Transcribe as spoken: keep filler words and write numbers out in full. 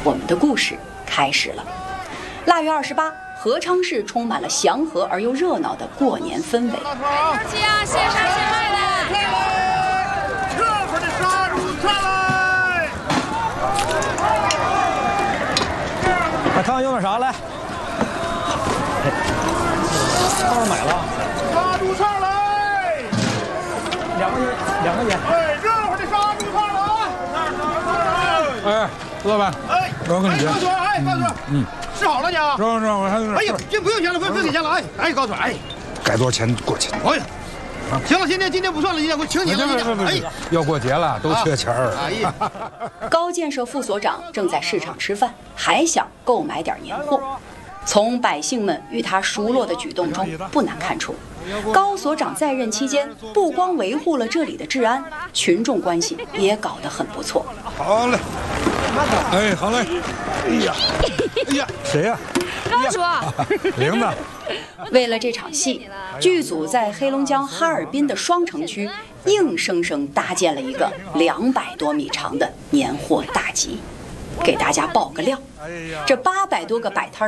我们的故事开始了。腊月二十八，合昌市充满了祥和而又热闹的过年氛围。 二七啊，线上线外的， 热乎的杀猪菜来！ 快看看用点啥来？到时买了。 杀猪菜来！ 两块钱，两块钱。 哎，热乎的杀猪菜来！ 哎，老板， 哎， 我跟你讲， 高嘴，哎，高嘴， 嗯， 试好了你啊？ 是是，我还有点。 哎呀，这不用钱了，不用不用给钱了，哎哎，高嘴，哎， 该多少钱过去。 哎呀，行了，今天今天不算了，今天我请你了，今天，哎， 要过节了，都缺钱儿。 哎呀， 高建设副所长正在市场吃饭，还想购买点年货。从百姓们与他熟络的举动中，不难看出，高所长在任期间不光维护了这里的治安，群众关系也搞得很不错。 好嘞，哎，好嘞。哎呀，哎呀，谁呀？ 高主， 玲子。 为了这场戏，剧组在黑龙江哈尔滨的双城区硬生生搭建了一个两百多米长的年货大集。给大家爆个料，这八百多个摆摊